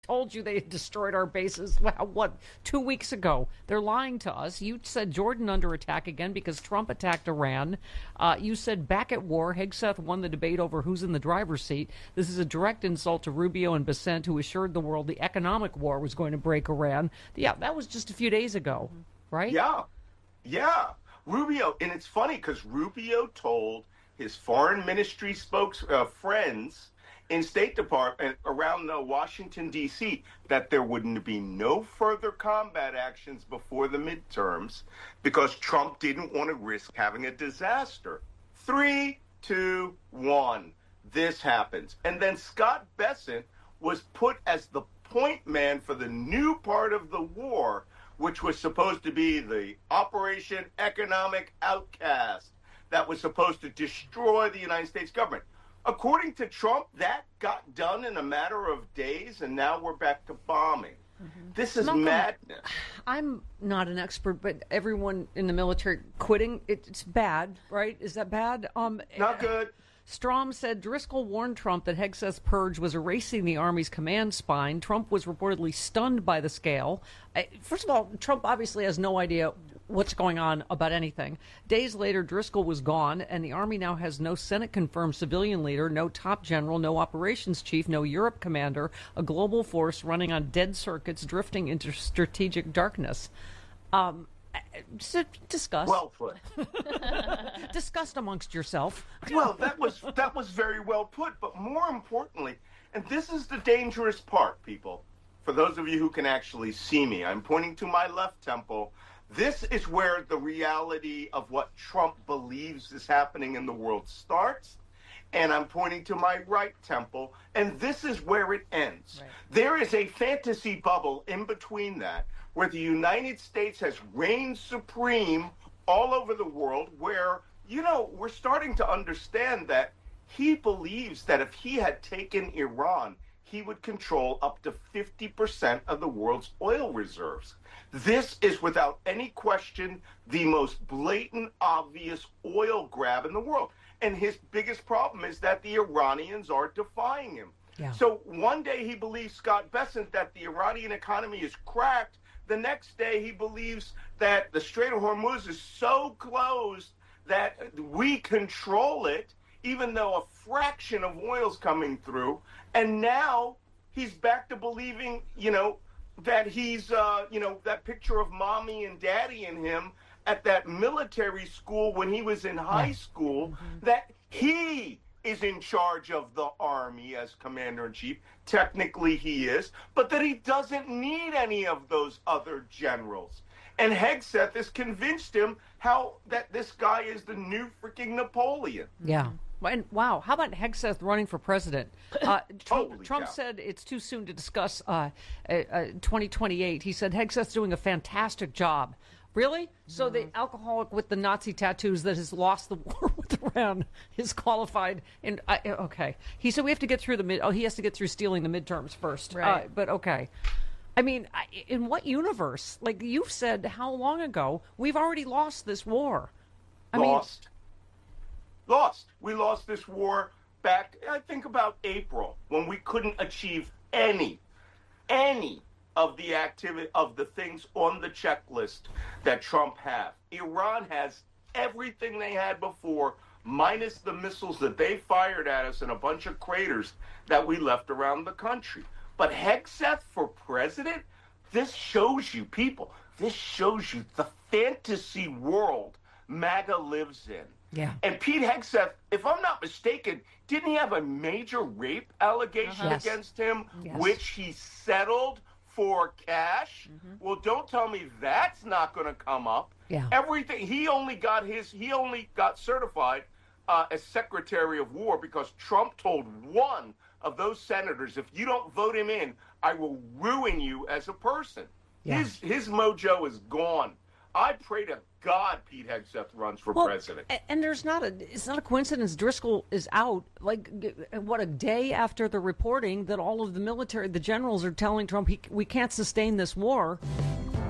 told you they had destroyed our bases, what, 2 weeks ago. They're lying to us. You said Jordan under attack again because Trump attacked Iran. You said back at war. Hegseth won the debate over who's in the driver's seat. This is a direct insult to Rubio and Bessent, who assured the world the economic war was going to break Iran. Yeah, that was just a few days ago, right? Yeah. Rubio, and it's funny because Rubio told his foreign ministry friends in State Department around Washington, D.C., that there wouldn't be no further combat actions before the midterms because Trump didn't want to risk having a disaster. 3, 2, 1. This happens. And then Scott Bessent was put as the point man for the new part of the war, which was supposed to be the Operation Economic Outcast that was supposed to destroy the United States government. According to Trump, that got done in a matter of days, and now we're back to bombing. This is madness. I'm not an expert, but everyone in the military quitting, it's bad, right? Is that bad? Not good. Strom said Driscoll warned Trump that Hegseth's purge was erasing the Army's command spine. Trump was reportedly stunned by the scale. First of all, Trump obviously has no idea what's going on about anything. Days later, Driscoll was gone, and the Army now has no Senate-confirmed civilian leader, no top general, no operations chief, no Europe commander, a global force running on dead circuits, drifting into strategic darkness. Discuss. Well put. Discussed amongst yourself. Well, that was very well put. But more importantly, and this is the dangerous part, people, for those of you who can actually see me, I'm pointing to my left temple. This is where the reality of what Trump believes is happening in the world starts. And I'm pointing to my right temple, and this is where it ends. Right. There is a fantasy bubble in between that, where the United States has reigned supreme all over the world, where, we're starting to understand that he believes that if he had taken Iran, he would control up to 50% of the world's oil reserves. This is, without any question, the most blatant, obvious oil grab in the world. And his biggest problem is that the Iranians are defying him. Yeah. So one day he believes, Scott Bessent, that the Iranian economy is cracked. The next day he believes that the Strait of Hormuz is so closed that we control it, even though a fraction of oil's coming through. And now he's back to believing, that he's, that picture of mommy and daddy in him at that military school when he was in high school, that he is in charge of the Army as commander-in-chief. Technically he is, but that he doesn't need any of those other generals. And Hegseth has convinced him that this guy is the new freaking Napoleon. Yeah. And wow, how about Hegseth running for president? Trump said it's too soon to discuss 2028. He said Hegseth's doing a fantastic job. Really? So the alcoholic with the Nazi tattoos that has lost the war with Iran is qualified? And okay, he said we have to get through he has to get through stealing the midterms first. Right. But okay. I mean, in what universe? Like you said, how long ago? We've already lost this war. Lost. We lost this war back, I think, about April, when we couldn't achieve any of the activity of the things on the checklist that Trump have. Iran has everything they had before, minus the missiles that they fired at us and a bunch of craters that we left around the country. But Hegseth for president, this shows you, people, this shows you the fantasy world MAGA lives in. Yeah. And Pete Hegseth, if I'm not mistaken, didn't he have a major rape allegation against him, which he settled for cash? Well, don't tell me that's not going to come up. Yeah. Everything he only got certified as Secretary of War because Trump told one of those senators, if you don't vote him in, I will ruin you as a person. Yeah. His mojo is gone. I pray to God Pete Hegseth runs for president. And it's not a coincidence Driscoll is out, like, a day after the reporting that all of the generals are telling Trump we can't sustain this war.